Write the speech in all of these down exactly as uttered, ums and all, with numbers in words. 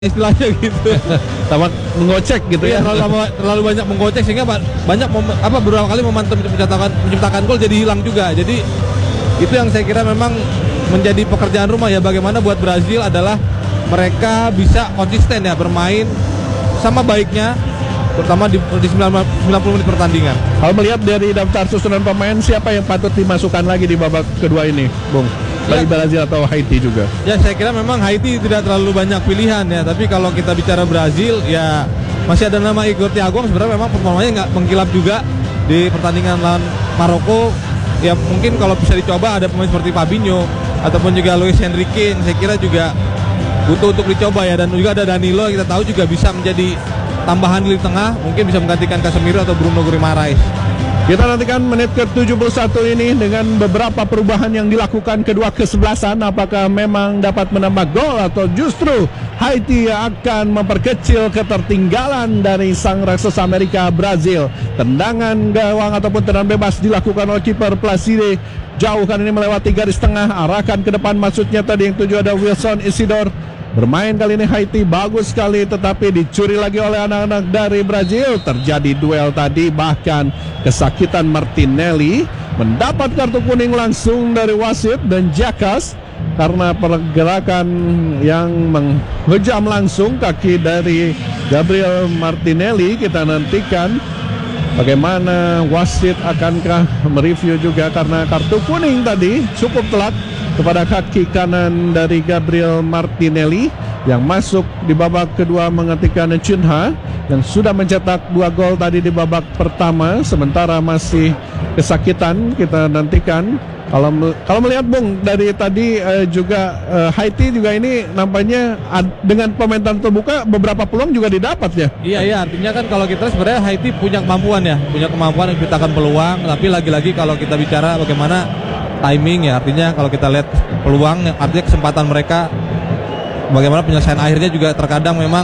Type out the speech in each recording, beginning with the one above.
istilahnya gitu. Sama mengocek gitu ya, ya. terlalu, lama, terlalu banyak menggocek sehingga banyak mem, apa beberapa kali momentum menciptakan menciptakan gol jadi hilang juga. Jadi itu yang saya kira memang menjadi pekerjaan rumah ya, bagaimana buat Brazil adalah mereka bisa konsisten ya bermain sama baiknya, terutama di, di sembilan puluh menit pertandingan. Kalau melihat dari daftar susunan pemain, siapa yang patut dimasukkan lagi di babak kedua ini, Bung? Bagi ya, Brazil atau Haiti juga? Ya, saya kira memang Haiti tidak terlalu banyak pilihan ya, tapi kalau kita bicara Brazil ya masih ada nama Igor Thiago, sebenarnya memang performanya nggak mengkilap juga di pertandingan lawan Maroko. Ya mungkin kalau bisa dicoba ada pemain seperti Fabinho ataupun juga Luis Enrique, saya kira juga butuh untuk dicoba ya. Dan juga ada Danilo, kita tahu juga bisa menjadi tambahan di tengah, mungkin bisa menggantikan Casemiro atau Bruno Guimaraes. Kita nantikan menit ke tujuh puluh satu ini dengan beberapa perubahan yang dilakukan kedua kesebelasan. Apakah memang dapat menambah gol atau justru Haiti akan memperkecil ketertinggalan dari sang raksasa Amerika Brazil. Tendangan gawang ataupun tendangan bebas dilakukan oleh kiper Placide. Jauh kan ini melewati garis tengah, arahkan ke depan, maksudnya tadi yang tujuh ada Wilson Isidore. Bermain kali ini Haiti bagus sekali, tetapi dicuri lagi oleh anak-anak dari Brazil. Terjadi duel tadi, bahkan kesakitan Martinelli, mendapat kartu kuning langsung dari wasit dan Jacques karena pergerakan yang menghujam langsung kaki dari Gabriel Martinelli. Kita nantikan bagaimana wasit akankah mereview juga, karena kartu kuning tadi cukup telat kepada kaki kanan dari Gabriel Martinelli yang masuk di babak kedua menggantikan Cunha yang sudah mencetak dua gol tadi di babak pertama, sementara masih kesakitan. Kita nantikan kalau kalau melihat Bung dari tadi eh, juga eh, Haiti juga ini nampaknya ad, dengan pemain terbuka beberapa peluang juga didapat ya. Iya iya, artinya kan kalau kita sebenarnya Haiti punya kemampuan ya, punya kemampuan menciptakan peluang, tapi lagi-lagi kalau kita bicara bagaimana timing ya, artinya kalau kita lihat peluang, artinya kesempatan mereka, bagaimana penyelesaian akhirnya juga terkadang memang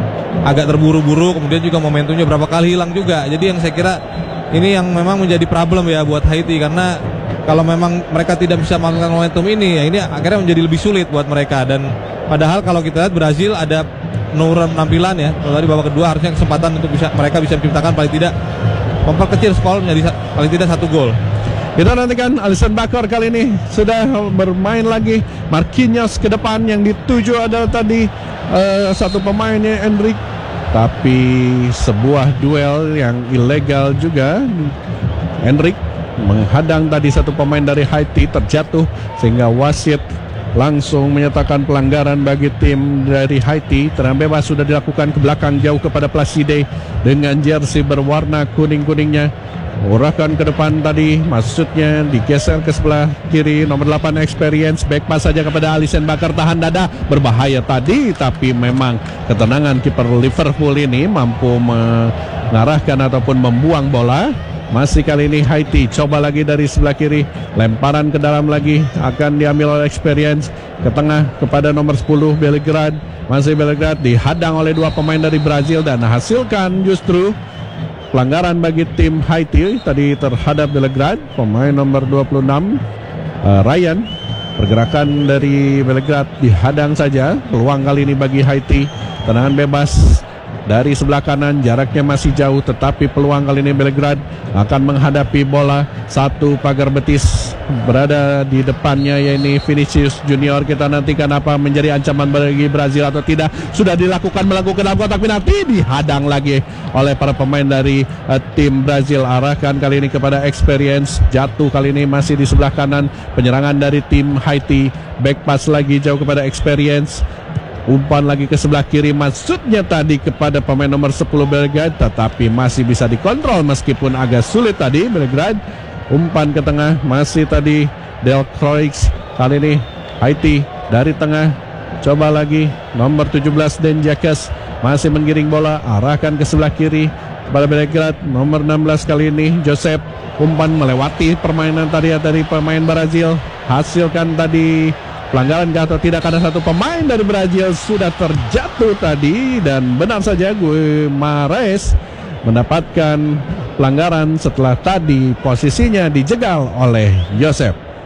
agak terburu-buru, kemudian juga momentumnya berapa kali hilang juga. Jadi yang saya kira ini yang memang menjadi problem ya buat Haiti, karena kalau memang mereka tidak bisa memanfaatkan momentum ini ya, ini akhirnya menjadi lebih sulit buat mereka. Dan padahal kalau kita lihat Brazil ada menurun penampilan ya, kalau di babak kedua harusnya kesempatan untuk bisa mereka bisa menciptakan paling tidak memperkecil skor menjadi paling tidak satu gol. Kita nantikan Alisson Becker kali ini sudah bermain lagi. Marquinhos ke depan, yang dituju adalah tadi uh, satu pemainnya Enrique, tapi sebuah duel yang ilegal juga. Enrique menghadang tadi satu pemain dari Haiti, terjatuh sehingga wasit langsung menyatakan pelanggaran bagi tim dari Haiti. Tendangan bebas sudah dilakukan ke belakang jauh kepada Placide dengan jersey berwarna kuning-kuningnya. Urahkan ke depan tadi, maksudnya digeser ke sebelah kiri, nomor delapan Experience, back pass saja kepada Alisson Becker, tahan dada, berbahaya tadi, tapi memang ketenangan kiper Liverpool ini mampu mengarahkan ataupun membuang bola. Masih kali ini Haiti, coba lagi dari sebelah kiri, lemparan ke dalam lagi, akan diambil oleh Experience, ke tengah kepada nomor sepuluh Belgrade. Masih Belgrade dihadang oleh dua pemain dari Brazil dan hasilkan justru pelanggaran bagi tim Haiti tadi terhadap Belgrade. Pemain nomor dua puluh enam uh, Ryan, pergerakan dari Belgrade dihadang saja. Peluang kali ini bagi Haiti, tendangan bebas dari sebelah kanan, jaraknya masih jauh, tetapi peluang kali ini Belgrade akan menghadapi bola. Satu pagar betis berada di depannya, yaitu Vinicius Junior. Kita nantikan apa menjadi ancaman bagi Brazil atau tidak. Sudah dilakukan melakukan dalam kotak penalti, dihadang lagi oleh para pemain dari uh, tim Brazil. Arahkan kali ini kepada Experience, jatuh kali ini masih di sebelah kanan. Penyerangan dari tim Haiti, back pass lagi jauh kepada Experience, umpan lagi ke sebelah kiri, maksudnya tadi kepada pemain nomor sepuluh Belgrade, tetapi masih bisa dikontrol meskipun agak sulit tadi Belgrade. Umpan ke tengah, masih tadi Del Croix. Kali ini Haiti dari tengah, coba lagi nomor tujuh belas Dan Jacques, masih menggiring bola, arahkan ke sebelah kiri kepada Belgrade. Nomor enam belas kali ini Joseph, umpan melewati permainan tadi dari pemain Brazil. Hasilkan tadi pelanggaran atau tidak, karena satu pemain dari Brazil sudah terjatuh tadi, dan benar saja Guimaraes mendapatkan pelanggaran setelah tadi posisinya dijegal oleh Joseph.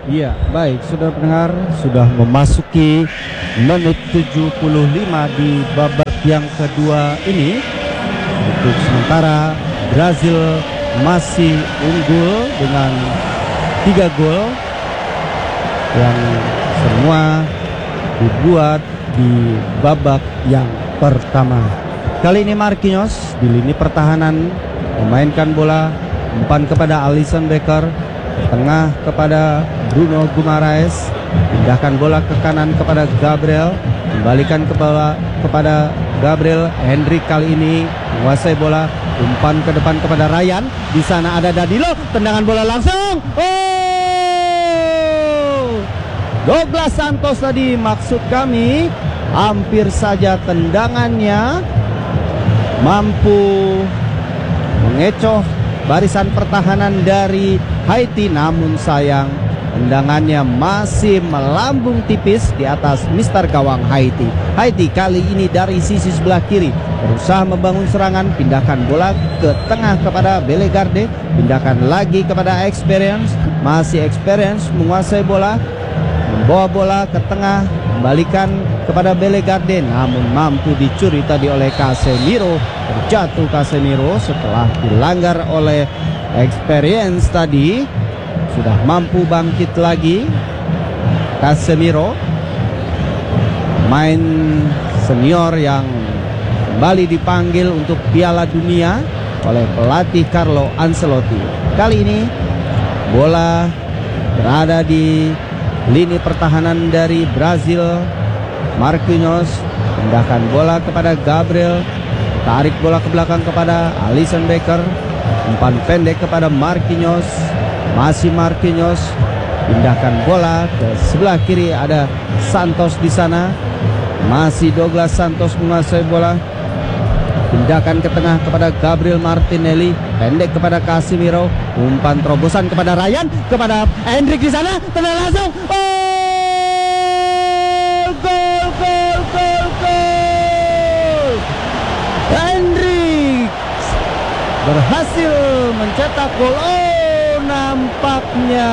Iya, baik, saudara pendengar, sudah memasuki menit tujuh puluh lima di babak yang kedua ini. Untuk sementara Brazil masih unggul dengan tiga gol yang semua dibuat di babak yang pertama. Kali ini Marquinhos di lini pertahanan memainkan bola, umpan kepada Alisson Becker, tengah kepada Bruno Guimaraes, pindahkan bola ke kanan kepada Gabriel, kembalikan ke bola kepada Gabriel. Hendrik kali ini menguasai bola, umpan ke depan kepada Ryan. Di sana ada Danilo, tendangan bola langsung. Oh! Douglas Santos tadi maksud kami, hampir saja tendangannya mampu mengecoh barisan pertahanan dari Haiti, namun sayang tendangannya masih melambung tipis di atas mister gawang Haiti. Haiti kali ini dari sisi sebelah kiri berusaha membangun serangan, pindahkan bola ke tengah kepada Bellegarde, pindahkan lagi kepada Experience, masih Experience menguasai bola, membawa bola ke tengah, kembalikan kepada Bellegarde, namun mampu dicuri tadi oleh Casemiro. Terjatuh Casemiro setelah dilanggar oleh Experience tadi. Sudah mampu bangkit lagi Casemiro, main senior yang kembali dipanggil untuk Piala Dunia oleh pelatih Carlo Ancelotti. Kali ini bola berada di lini pertahanan dari Brazil. Marquinhos pindahkan bola kepada Gabriel, tarik bola ke belakang kepada Alisson Becker, umpan pendek kepada Marquinhos, masih Marquinhos, pindahkan bola ke sebelah kiri, ada Santos di sana, masih Douglas Santos menguasai bola, pindahkan ke tengah kepada Gabriel Martinelli, pendek kepada Casemiro, umpan terobosan kepada Ryan, kepada Hendrik di sana, tenang langsung. Oh! Gol, gol, gol, gol! Hendrik berhasil mencetak gol. Oh, nampaknya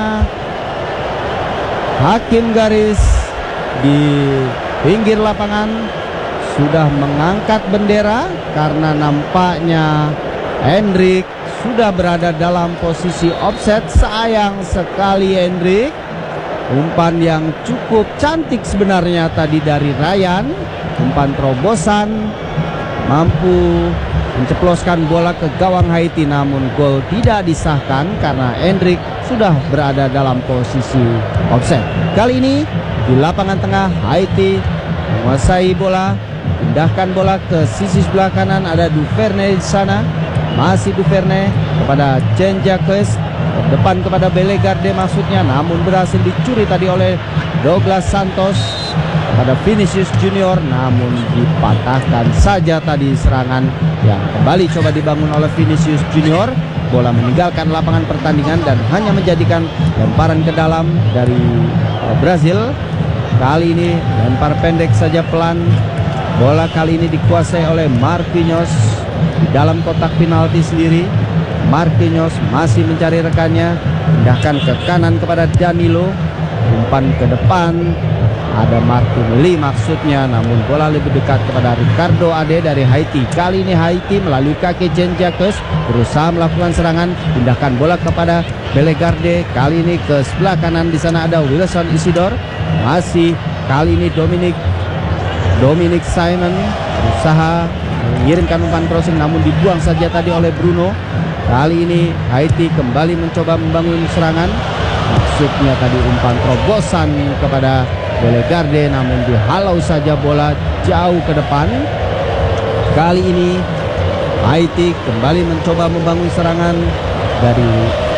hakim garis di pinggir lapangan sudah mengangkat bendera karena nampaknya Hendrik sudah berada dalam posisi offset. Sayang sekali Hendrik. Umpan yang cukup cantik sebenarnya tadi dari Ryan, umpan terobosan, mampu menceploskan bola ke gawang Haiti, namun gol tidak disahkan karena Hendrik sudah berada dalam posisi offset. Kali ini di lapangan tengah Haiti menguasai bola, pindahkan bola ke sisi sebelah kanan, ada Duvernay di sana, masih Duvernay kepada Jean Jacques, depan kepada Bellegarde maksudnya, namun berhasil dicuri tadi oleh Douglas Santos pada Vinicius Junior, namun dipatahkan saja tadi serangan yang kembali coba dibangun oleh Vinicius Junior. Bola meninggalkan lapangan pertandingan dan hanya menjadikan lemparan ke dalam dari Brazil. Kali ini lempar pendek saja pelan. Bola kali ini dikuasai oleh Marquinhos di dalam kotak penalti sendiri. Marquinhos masih mencari rekannya, pindahkan ke kanan kepada Danilo, umpan ke depan, ada Martinelli maksudnya, namun bola lebih dekat kepada Ricardo Ade dari Haiti. Kali ini Haiti melalui kaki Jean Jacques berusaha melakukan serangan, pindahkan bola kepada Bellegarde, kali ini ke sebelah kanan, di sana ada Wilson Isidore, masih kali ini Dominic Dominic Simon berusaha mengirimkan umpan crossing, namun dibuang saja tadi oleh Bruno. Kali ini Haiti kembali mencoba membangun serangan, maksudnya tadi umpan terobosan kepada Bellegarde, namun dihalau saja bola jauh ke depan. Kali ini Haiti kembali mencoba membangun serangan dari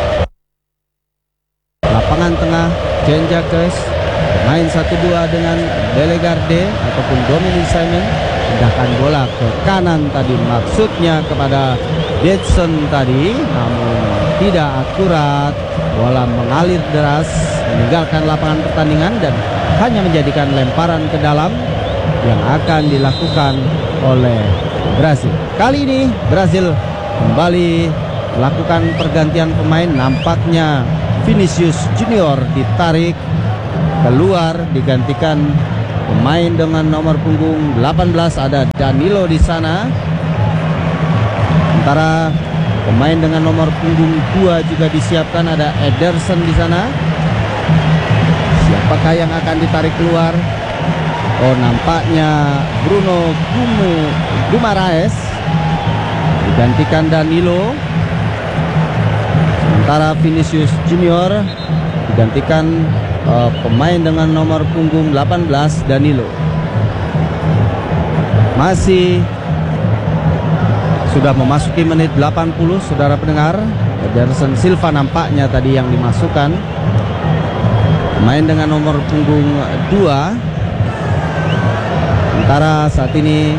lapangan tengah. Jean Jacques main satu dua dengan Bellegarde ataupun Dominic Simon, pindahkan bola ke kanan tadi maksudnya kepada Jetson tadi, namun tidak akurat. Bola mengalir deras meninggalkan lapangan pertandingan dan hanya menjadikan lemparan ke dalam yang akan dilakukan oleh Brazil. Kali ini Brazil kembali melakukan pergantian pemain. Nampaknya Vinicius Junior ditarik keluar, digantikan pemain dengan nomor punggung delapan belas, ada Danilo di sana. Sementara pemain dengan nomor punggung dua juga disiapkan, ada Ederson di sana. Siapakah yang akan ditarik keluar? Oh, nampaknya Bruno Gumu Guimaraes digantikan Danilo. Sementara Vinicius Junior digantikan uh, pemain dengan nomor punggung delapan belas, Danilo. Masih sudah memasuki menit delapan puluh, saudara pendengar. Ederson Silva nampaknya tadi yang dimasukkan, pemain dengan nomor punggung dua. Sementara saat ini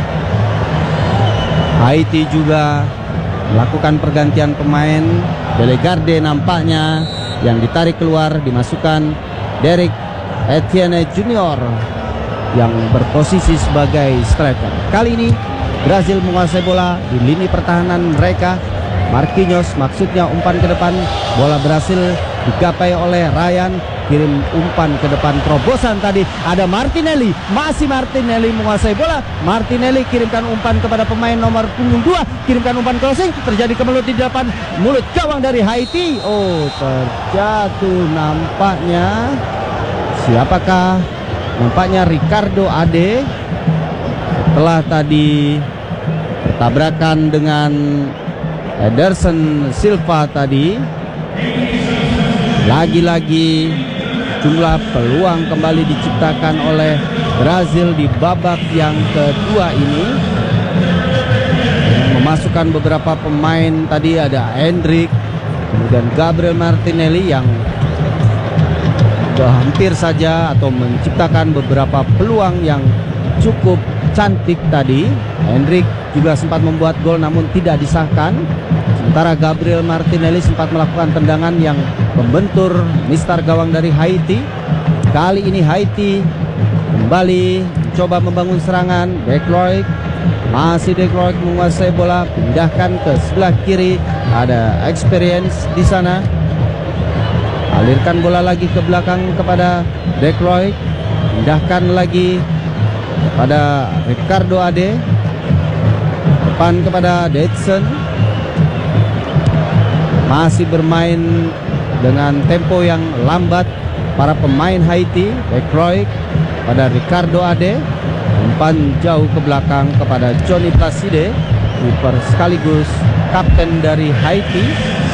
Haiti juga melakukan pergantian pemain. Delegarde nampaknya yang ditarik keluar, dimasukkan Derek Etienne Junior yang berposisi sebagai striker. Kali ini Brazil menguasai bola di lini pertahanan mereka. Marquinhos maksudnya umpan ke depan, bola berhasil digapai oleh Ryan, kirim umpan ke depan, terobosan tadi ada Martinelli, masih Martinelli menguasai bola. Martinelli kirimkan umpan kepada pemain nomor punggung dua, kirimkan umpan crossing, terjadi kemelut di depan mulut gawang dari Haiti. Oh, terjatuh nampaknya. Siapakah? Nampaknya Ricardo Ade. Setelah tadi bertabrakan dengan Ederson Silva tadi, lagi-lagi jumlah peluang kembali diciptakan oleh Brazil di babak yang kedua ini. Memasukkan beberapa pemain tadi, ada Hendrik, kemudian Gabriel Martinelli yang hampir saja atau menciptakan beberapa peluang yang cukup cantik tadi. Hendrik juga sempat membuat gol namun tidak disahkan. Sementara Gabriel Martinelli sempat melakukan tendangan yang membentur mistar gawang dari Haiti. Kali ini Haiti kembali mencoba membangun serangan. Dekloik, masih Dekloik menguasai bola, pindahkan ke sebelah kiri, ada Experience di sana. Alirkan bola lagi ke belakang kepada Dekloik, pindahkan lagi pada Ricardo Ade, depan kepada Detson. Masih bermain dengan tempo yang lambat para pemain Haiti. Dekloik pada Ricardo Ade, umpan jauh ke belakang kepada Johnny Placide, kiper sekaligus kapten dari Haiti.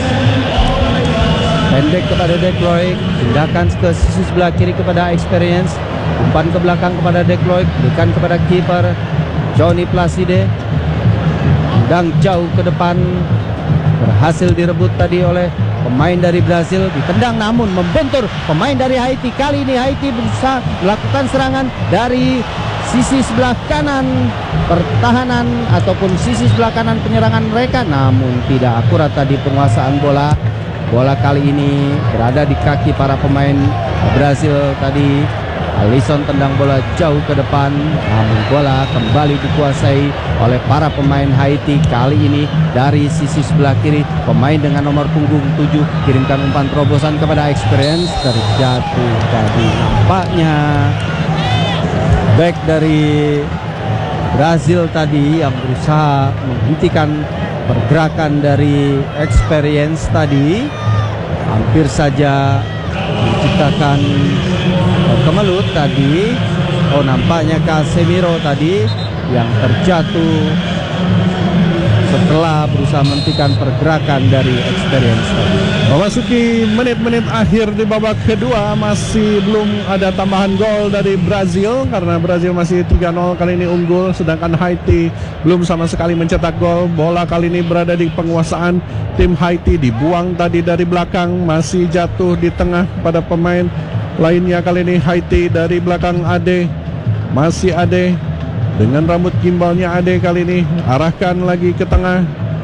Pendek kepada Dekloik, pindahkan ke sisi sebelah kiri kepada Experience, umpan ke belakang kepada Dekloik, berikan kepada kiper Johnny Placide, tendang jauh ke depan, berhasil direbut tadi oleh pemain dari Brazil, ditendang namun membentur pemain dari Haiti. Kali ini Haiti berusaha melakukan serangan dari sisi sebelah kanan pertahanan ataupun sisi sebelah kanan penyerangan mereka, namun tidak akurat tadi penguasaan bola. Bola kali ini berada di kaki para pemain Brazil tadi. Alisson tendang bola jauh ke depan, namun bola kembali dikuasai oleh para pemain Haiti. Kali ini dari sisi sebelah kiri, pemain dengan nomor punggung tujuh kirimkan umpan terobosan kepada Experience, terjatuh tadi. Nampaknya back dari Brazil tadi yang berusaha menghentikan pergerakan dari Experience tadi, hampir saja menciptakan kemelut tadi. Oh, nampaknya Casemiro tadi yang terjatuh setelah berusaha menghentikan pergerakan dari Experience tadi. Memasuki menit-menit akhir di babak kedua, masih belum ada tambahan gol dari Brazil karena Brazil masih tiga nol kali ini unggul, sedangkan Haiti belum sama sekali mencetak gol. Bola kali ini berada di penguasaan tim Haiti, dibuang tadi dari belakang, masih jatuh di tengah pada pemain lainnya. Kali ini Haiti dari belakang Ade, masih Ade dengan rambut gimbalnya. Ade kali ini arahkan lagi ke tengah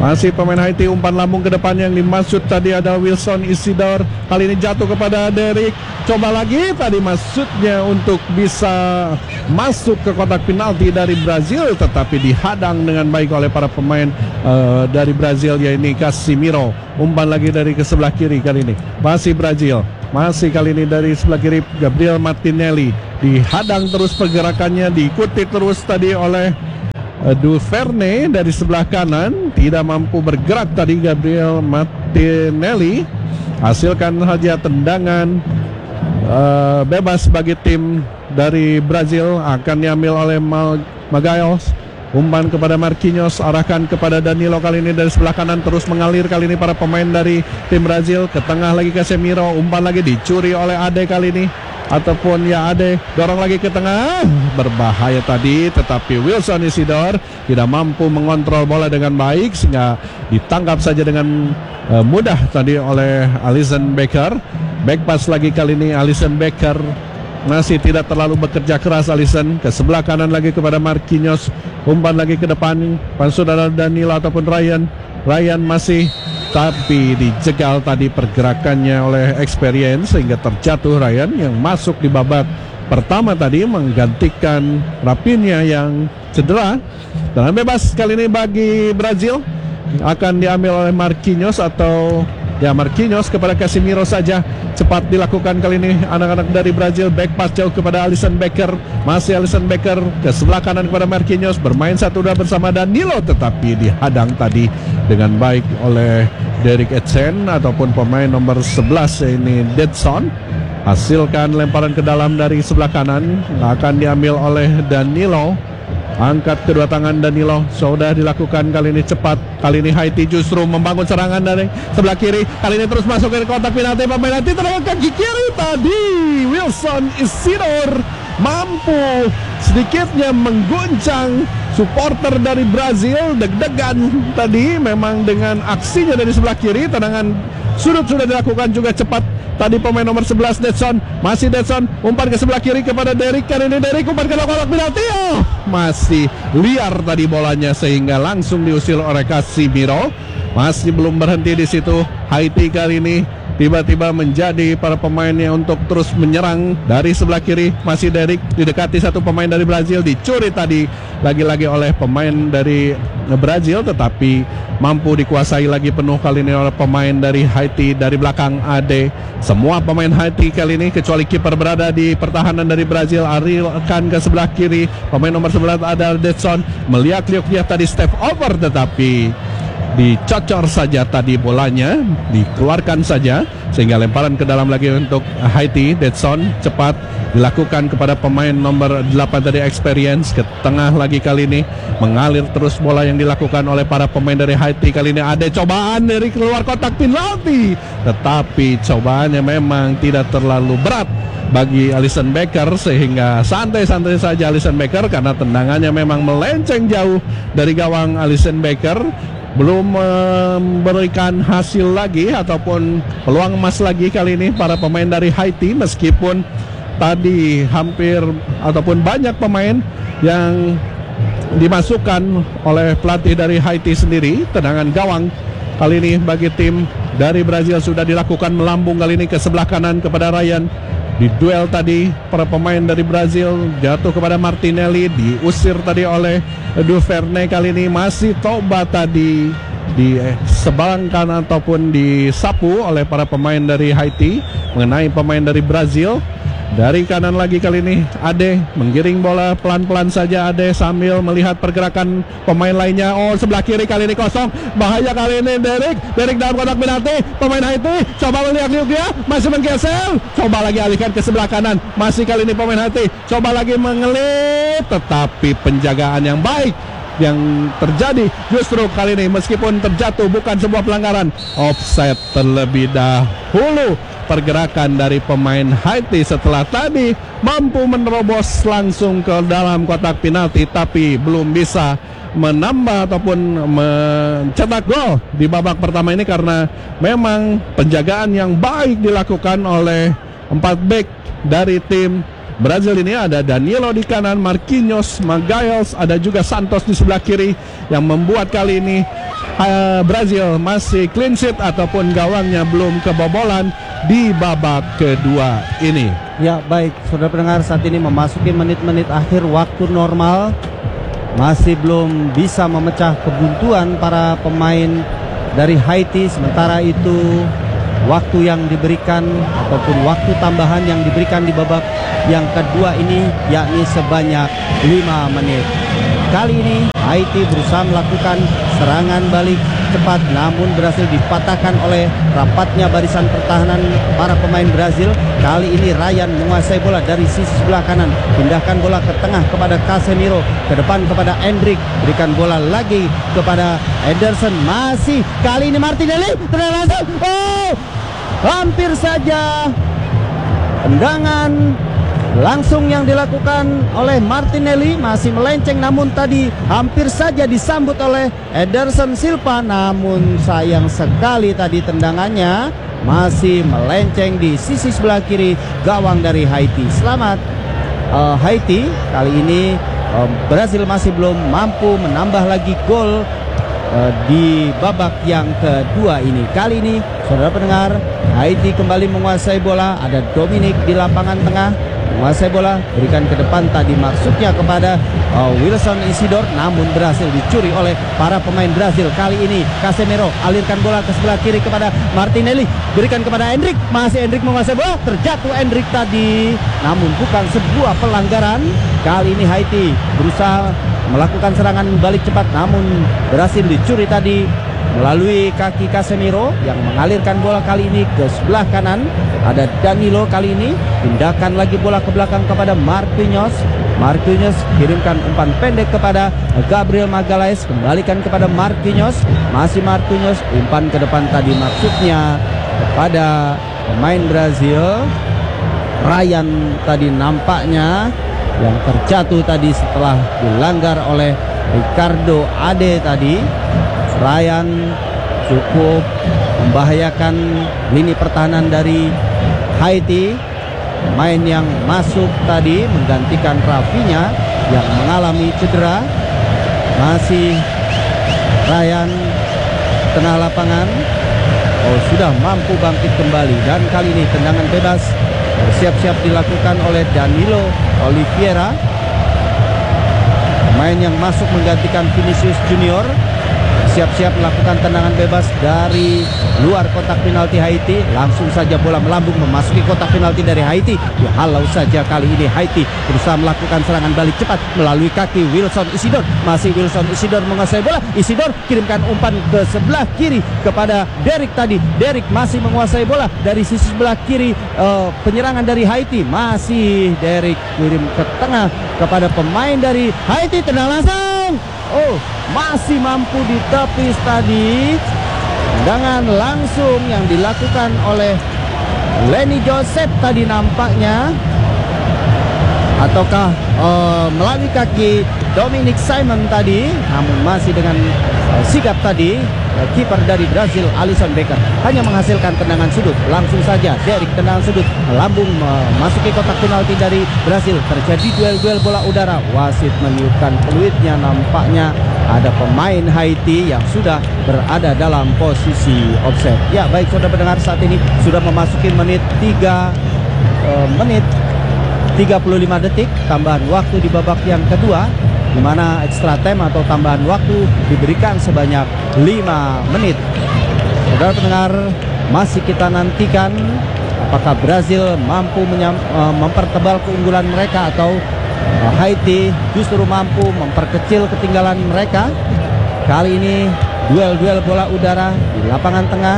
Masih pemain Haiti, umpan lambung ke depan yang dimaksud tadi adalah Wilson Isidore. Kali ini jatuh kepada Derek. Coba lagi, tadi maksudnya untuk bisa masuk ke kotak penalti dari Brazil, tetapi dihadang dengan baik oleh para pemain uh, dari Brazil, yaitu Casimiro. Umpan lagi dari ke sebelah kiri kali ini. Masih Brazil. Masih kali ini dari sebelah kiri Gabriel Martinelli. Dihadang terus pergerakannya, diikuti terus tadi oleh Duverne dari sebelah kanan. Tidak mampu bergerak tadi Gabriel Martinelli. Hasilkan saja tendangan uh, bebas bagi tim dari Brazil. Akan diambil oleh Magalhães. Umpan kepada Marquinhos, arahkan kepada Danilo. Kali ini dari sebelah kanan terus mengalir kali ini para pemain dari tim Brazil. Ke tengah lagi Casemiro, umpan lagi dicuri oleh Ade kali ini. Ataupun ya Ade, dorong lagi ke tengah. Berbahaya tadi, tetapi Wilson Isidore tidak mampu mengontrol bola dengan baik, sehingga ditangkap saja dengan uh, mudah tadi oleh Alisson Becker. Back pass lagi kali ini Alisson Becker. Masih tidak terlalu bekerja keras Alisson. Ke sebelah kanan lagi kepada Marquinhos. Umpan lagi ke depan. Saudara Danilo ataupun Ryan. Ryan masih, tapi dijegal tadi pergerakannya oleh Experience sehingga terjatuh Ryan yang masuk di babak pertama tadi menggantikan Raphinha yang cedera. Dan bebas kali ini bagi Brazil akan diambil oleh Marquinhos atau ya Marquinhos kepada Casemiro saja. Cepat dilakukan kali ini anak-anak dari Brazil. Back pass jauh kepada Alisson Becker. Masih Alisson Becker ke sebelah kanan kepada Marquinhos. Bermain satu dua bersama Danilo, tetapi dihadang tadi dengan baik oleh Derek Etienne ataupun pemain nomor sebelas ini Deadson. Hasilkan lemparan ke dalam dari sebelah kanan. Akan diambil oleh Danilo. Angkat kedua tangan Danilo. Sudah dilakukan kali ini cepat. Kali ini Haiti justru membangun serangan dari sebelah kiri. Kali ini terus masuk ke kotak penalti. Pemain Haiti terlalu kaki kiri tadi. Wilson Isidore mampu sedikitnya mengguncang supporter dari Brazil. Deg-degan tadi memang dengan aksinya dari sebelah kiri. Tendangan sudut sudah dilakukan juga cepat. Tadi pemain nomor sebelas Deadson. Masih Deadson. Umpan ke sebelah kiri kepada Derek. Kali ini Derek umpan ke kotak penalti. Oh, masih liar tadi bolanya sehingga langsung diusil oleh Casimiro. Masih belum berhenti di situ. Haiti kali ini tiba-tiba menjadi para pemainnya untuk terus menyerang dari sebelah kiri. Masih Derek didekati satu pemain dari Brazil. Dicuri tadi lagi-lagi oleh pemain dari Brazil, tetapi mampu dikuasai lagi penuh kali ini oleh pemain dari Haiti dari belakang Ade. Semua pemain Haiti kali ini kecuali kiper berada di pertahanan dari Brazil. Arilkan ke sebelah kiri. Pemain nomor sebelas ada Deadson. Melihat-lihat dia tadi step over, tetapi dicocor saja tadi bolanya, dikeluarkan saja sehingga lemparan ke dalam lagi untuk Haiti. Deadson cepat dilakukan kepada pemain nomor delapan tadi Experience. Ke tengah lagi kali ini mengalir terus bola yang dilakukan oleh para pemain dari Haiti. Kali ini ada cobaan dari keluar kotak penalti, tetapi cobaannya memang tidak terlalu berat bagi Alisson Becker sehingga santai-santai saja Alisson Becker karena tendangannya memang melenceng jauh dari gawang Alisson Becker. Belum memberikan hasil lagi ataupun peluang emas lagi kali ini para pemain dari Haiti, meskipun tadi hampir ataupun banyak pemain yang dimasukkan oleh pelatih dari Haiti sendiri. Tendangan gawang kali ini bagi tim dari Brazil sudah dilakukan melambung kali ini ke sebelah kanan kepada Ryan. Di duel tadi para pemain dari Brazil jatuh kepada Martinelli, diusir tadi oleh Duverne. Kali ini masih Toba tadi disebalangkan ataupun disapu oleh para pemain dari Haiti mengenai pemain dari Brazil. Dari kanan lagi kali ini Ade menggiring bola pelan-pelan saja Ade sambil melihat pergerakan pemain lainnya. Oh, sebelah kiri kali ini kosong. Bahaya kali ini Derek. Derek dalam kotak penalti. Pemain Haiti coba melihat-lihat dia, masih menggeser. Coba lagi alihkan ke sebelah kanan. Masih kali ini pemain Haiti coba lagi mengelit, tetapi penjagaan yang baik yang terjadi justru kali ini meskipun terjatuh bukan sebuah pelanggaran, offside terlebih dahulu. Pergerakan dari pemain Haiti setelah tadi mampu menerobos langsung ke dalam kotak penalti, tapi belum bisa menambah ataupun mencetak gol di babak pertama ini karena memang penjagaan yang baik dilakukan oleh empat bek dari tim Brazil ini ada Danilo di kanan, Marquinhos, Magalhães, ada juga Santos di sebelah kiri yang membuat kali ini uh, Brazil masih clean sheet ataupun gawangnya belum kebobolan di babak kedua ini. Ya baik, saudara pendengar, saat ini memasuki menit-menit akhir waktu normal. Masih belum bisa memecah kebuntuan para pemain dari Haiti. Sementara itu waktu yang diberikan ataupun waktu tambahan yang diberikan di babak yang kedua ini yakni sebanyak lima menit. Kali ini Haiti berusaha melakukan serangan balik cepat, namun berhasil dipatahkan oleh rapatnya barisan pertahanan para pemain Brazil. Kali ini Ryan menguasai bola dari sisi sebelah kanan, pindahkan bola ke tengah kepada Casemiro, ke depan kepada Endrick, berikan bola lagi kepada Ederson, masih kali ini Martinelli, tenang langsung, oh, hampir saja tendangan langsung yang dilakukan oleh Martinelli, masih melenceng, namun tadi hampir saja disambut oleh Ederson Silva, namun sayang sekali tadi tendangannya masih melenceng di sisi sebelah kiri gawang dari Haiti. Selamat uh, Haiti, kali ini uh, Brazil masih belum mampu menambah lagi gol uh, di babak yang kedua ini. Kali ini saudara pendengar, Haiti kembali menguasai bola, ada Dominic di lapangan tengah menguasai bola, berikan ke depan, tadi maksudnya kepada uh, Wilson Isidore, namun berhasil dicuri oleh para pemain Brazil. Kali ini Casemiro alirkan bola ke sebelah kiri kepada Martinelli, berikan kepada Endrick, masih Endrick menguasai bola, terjatuh Endrick tadi, namun bukan sebuah pelanggaran. Kali ini Haiti berusaha melakukan serangan balik cepat, namun berhasil dicuri tadi melalui kaki Casemiro yang mengalirkan bola kali ini ke sebelah kanan. Ada Danilo, kali ini pindahkan lagi bola ke belakang kepada Marquinhos. Marquinhos kirimkan umpan pendek kepada Gabriel Magalhães, kembalikan kepada Marquinhos, masih Marquinhos, umpan ke depan tadi maksudnya kepada pemain Brazil. Ryan tadi nampaknya yang terjatuh tadi setelah dilanggar oleh Ricardo Ade tadi. Ryan cukup membahayakan lini pertahanan dari Haiti. Pemain yang masuk tadi menggantikan Rafinha yang mengalami cedera. Masih Ryan tengah lapangan, oh sudah mampu bangkit kembali, dan kali ini tendangan bebas bersiap-siap dilakukan oleh Danilo Oliveira, pemain yang masuk menggantikan Vinicius Junior. Siap-siap melakukan tendangan bebas dari luar kotak penalti Haiti. Langsung saja bola melambung memasuki kotak penalti dari Haiti. Dihalau saja kali ini Haiti berusaha melakukan serangan balik cepat melalui kaki Wilson Isidore. Masih Wilson Isidore menguasai bola. Isidore kirimkan umpan ke sebelah kiri kepada Derrick tadi. Derrick masih menguasai bola dari sisi sebelah kiri uh, penyerangan dari Haiti. Masih Derrick kirim ke tengah kepada pemain dari Haiti. Tenang langsung. Oh, masih mampu ditepis tadi. Tendangan langsung yang dilakukan oleh Lenny Joseph tadi nampaknya, ataukah uh, melalui kaki Dominic Simon tadi, namun masih dengan uh, sigap tadi uh, kiper dari Brazil Alisson Becker hanya menghasilkan tendangan sudut. Langsung saja Derrick tendangan sudut melambung memasuki kotak penalti dari Brazil. Terjadi duel-duel bola udara, wasit meniupkan peluitnya, nampaknya ada pemain Haiti yang sudah berada dalam posisi offside. Ya baik saudara pendengar, saat ini sudah memasuki menit tiga uh, menit tiga puluh lima detik tambahan waktu di babak yang kedua, di mana extra time atau tambahan waktu diberikan sebanyak lima menit. Saudara pendengar, masih kita nantikan apakah Brazil mampu menyam, uh, mempertebal keunggulan mereka, atau uh, Haiti justru mampu memperkecil ketinggalan mereka. Kali ini duel-duel bola udara di lapangan tengah.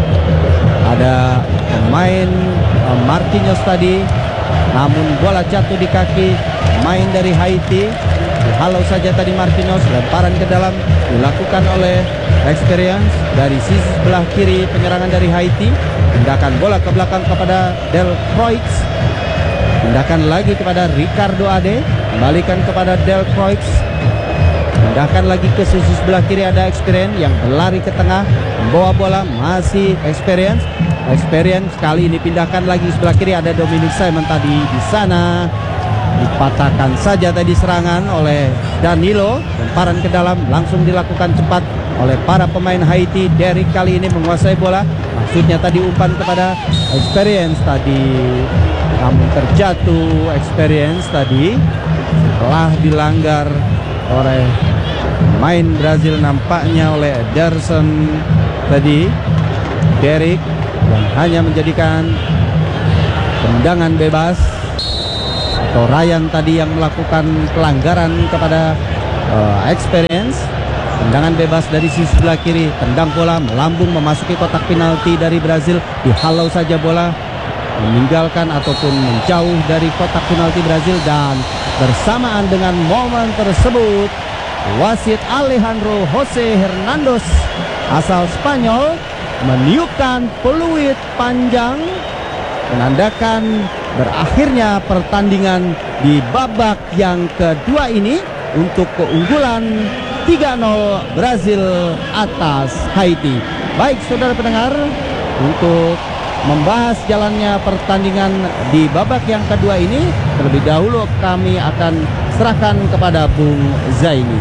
Ada pemain uh, Marquinhos tadi, namun bola jatuh di kaki main dari Haiti. Dihalau saja tadi Marquinhos, lemparan ke dalam dilakukan oleh Experience dari sisi sebelah kiri penyerangan dari Haiti. Pindahkan bola ke belakang kepada Del Croix, pindahkan lagi kepada Ricardo Ade, kembalikan kepada Del Croix, pindahkan lagi ke sisi sebelah kiri, ada Experience yang berlari ke tengah membawa bola, masih Experience. Experience kali ini pindahkan lagi sebelah kiri, ada Dominic Simon tadi di sana. Dipatahkan saja tadi serangan oleh Danilo. Lemparan ke dalam langsung dilakukan cepat oleh para pemain Haiti. Derrick kali ini menguasai bola. Maksudnya tadi umpan kepada Experience tadi, namun terjatuh Experience tadi setelah dilanggar oleh main Brazil nampaknya oleh Ederson tadi. Derrick yang hanya menjadikan tendangan bebas, atau Ryan tadi yang melakukan pelanggaran kepada uh, Experience. Tendangan bebas dari sisi sebelah kiri, tendang bola melambung memasuki kotak penalti dari Brazil. Dihalau saja bola, meninggalkan ataupun menjauh dari kotak penalti Brazil. Dan bersamaan dengan momen tersebut, wasit Alejandro Jose Hernandez asal Spanyol meniupkan peluit panjang, menandakan berakhirnya pertandingan di babak yang kedua ini untuk keunggulan tiga nol Brazil atas Haiti. Baik saudara pendengar, untuk membahas jalannya pertandingan di babak yang kedua ini, terlebih dahulu kami akan serahkan kepada Bung Zaini.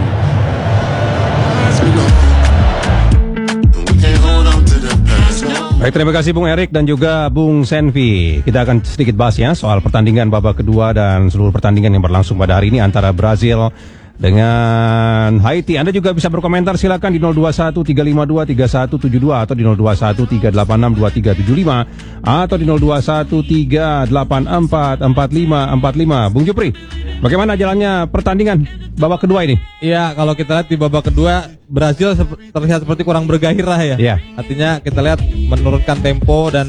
Baik, terima kasih Bung Erik dan juga Bung Senvi. Kita akan sedikit bahas ya soal pertandingan babak kedua dan seluruh pertandingan yang berlangsung pada hari ini antara Brazil dengan Haiti. Anda juga bisa berkomentar, silakan di nol dua satu tiga lima dua tiga satu tujuh dua atau di nol dua satu tiga delapan enam dua tiga tujuh lima atau di nol dua satu tiga delapan empat empat lima empat lima. Bung Jupri, bagaimana jalannya pertandingan babak kedua ini? Iya, kalau kita lihat di babak kedua Brazil terlihat seperti kurang bergairah ya. Iya. Artinya kita lihat menurunkan tempo dan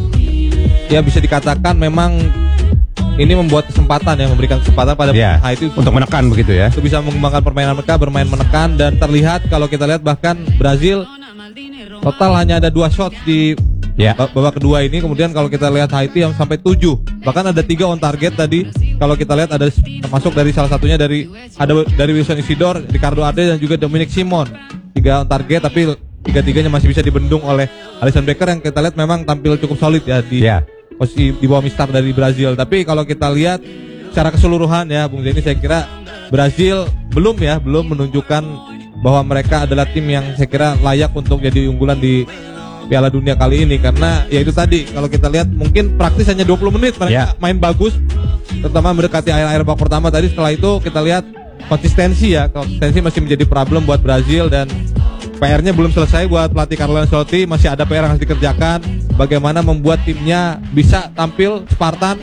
ya bisa dikatakan memang ini membuat kesempatan ya, memberikan kesempatan pada ya, Haiti untuk menekan begitu ya. Untuk bisa mengembangkan permainan mereka, bermain menekan, dan terlihat kalau kita lihat bahkan Brazil total hanya ada dua shot di ya. babak kedua ini. Kemudian kalau kita lihat Haiti yang sampai tujuh, bahkan ada tiga on target tadi. Kalau kita lihat ada termasuk dari salah satunya dari ada dari Wilson Isidore, Ricardo Ade dan juga Dominic Simon. Tiga on target tapi tiga-tiganya masih bisa dibendung oleh Alisson Becker yang kita lihat memang tampil cukup solid ya di ya. posisi di bawah mistar dari Brazil. Tapi kalau kita lihat secara keseluruhan ya Bung Zaini, saya kira Brazil belum ya belum menunjukkan bahwa mereka adalah tim yang saya kira layak untuk jadi unggulan di Piala Dunia kali ini. Karena ya itu tadi, kalau kita lihat mungkin praktis hanya dua puluh menit mereka yeah. main bagus, terutama mendekati akhir-akhir babak pertama tadi. Setelah itu kita lihat konsistensi ya, konsistensi masih menjadi problem buat Brazil, dan P R-nya belum selesai buat pelatih Carlo Ancelotti. Masih ada P R yang harus dikerjakan, bagaimana membuat timnya bisa tampil Spartan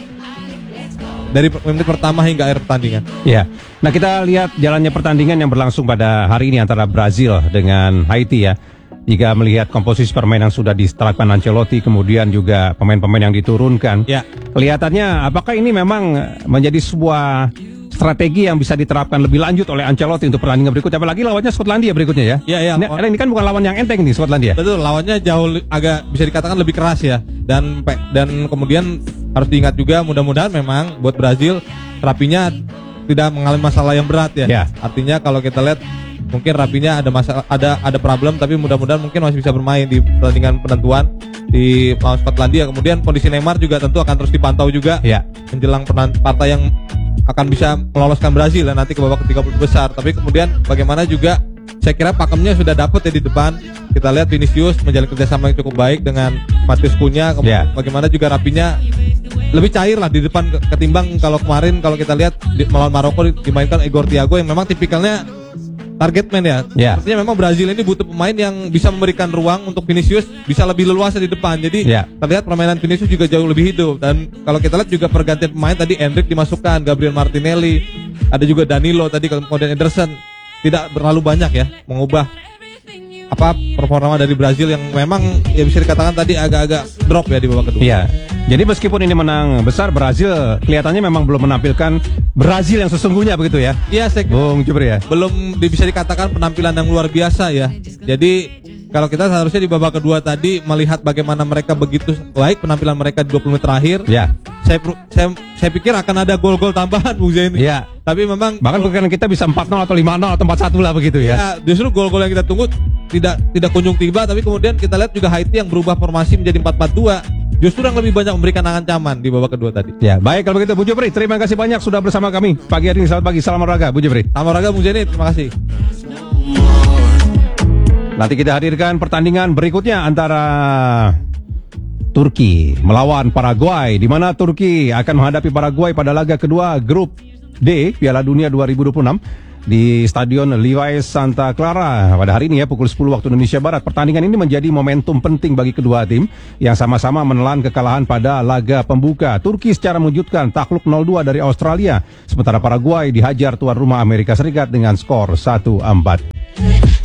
dari menit pertama hingga akhir pertandingan. Ya, nah kita lihat jalannya pertandingan yang berlangsung pada hari ini antara Brazil dengan Haiti ya. Jika melihat komposisi permainan yang sudah diterapkan Ancelotti, kemudian juga pemain-pemain yang diturunkan, ya, kelihatannya apakah ini memang menjadi sebuah strategi yang bisa diterapkan lebih lanjut oleh Ancelotti untuk pertandingan berikutnya, apalagi lawannya Skotlandia berikutnya ya. Iya, iya. Ini, ini kan bukan lawan yang enteng nih, Skotlandia. Betul, lawannya jauh li- agak bisa dikatakan lebih keras ya. Dan dan kemudian harus diingat juga, mudah-mudahan memang buat Brazil Rapinya tidak mengalami masalah yang berat ya. Ya. Artinya kalau kita lihat mungkin Rapinya ada masalah, ada ada problem, tapi mudah-mudahan mungkin masih bisa bermain di pertandingan penentuan di lawan Skotlandia. Kemudian kondisi Neymar juga tentu akan terus dipantau juga Ya. menjelang penan- partai yang akan bisa meloloskan Brazil dan nanti ke babak tiga puluh besar. Tapi kemudian bagaimana juga saya kira pakemnya sudah dapat ya di depan. Kita lihat Vinicius menjalin kerjasama yang cukup baik dengan Matheus Cunha. Yeah. Bagaimana juga Rapinya lebih cair lah di depan ketimbang kalau kemarin kalau kita lihat di, melawan Maroko dimainkan Igor Thiago yang memang tipikalnya target man ya. Yeah. Artinya memang Brazil ini butuh pemain yang bisa memberikan ruang untuk Vinicius bisa lebih leluasa di depan. Jadi Yeah. terlihat permainan Vinicius juga jauh lebih hidup. Dan kalau kita lihat juga pergantian pemain tadi, Endrick dimasukkan, Gabriel Martinelli, ada juga Danilo tadi, kemudian Ederson. Tidak terlalu banyak ya mengubah apa performa dari Brazil yang memang ya bisa dikatakan tadi agak-agak drop ya di babak kedua. Iya. Jadi meskipun ini menang besar, Brazil kelihatannya memang belum menampilkan Brazil yang sesungguhnya begitu ya. Iya, saya Bung Jupri ya. belum bisa dikatakan penampilan yang luar biasa ya. Jadi kalau kita seharusnya di babak kedua tadi melihat bagaimana mereka begitu baik penampilan mereka di dua puluh menit terakhir. Ya. Saya saya saya pikir akan ada gol-gol tambahan Bung Zaini. Iya. Tapi memang Bahkan kemungkinan kita bisa empat nol atau lima nol atau empat satu lah begitu ya. ya, justru gol-gol yang kita tunggu tidak tidak kunjung tiba. Tapi kemudian kita lihat juga Haiti yang berubah formasi menjadi empat empat dua. justru yang lebih banyak memberikan ancaman di babak kedua tadi. Ya, baik kalau begitu Bu Jupri, terima kasih banyak sudah bersama kami pagi hari ini. Selamat pagi, salam olahraga Bu Jupri. Sama Raga Bung Jenny, terima kasih. Nanti kita hadirkan pertandingan berikutnya antara Turki melawan Paraguay, di mana Turki akan menghadapi Paraguay pada laga kedua grup D Piala Dunia dua ribu dua puluh enam di Stadion Levi's Santa Clara pada hari ini ya pukul sepuluh waktu Indonesia Barat. Pertandingan ini menjadi momentum penting bagi kedua tim yang sama-sama menelan kekalahan pada laga pembuka. Turki secara mengejutkan takluk nol dua dari Australia, sementara Paraguay dihajar tuan rumah Amerika Serikat dengan skor satu empat.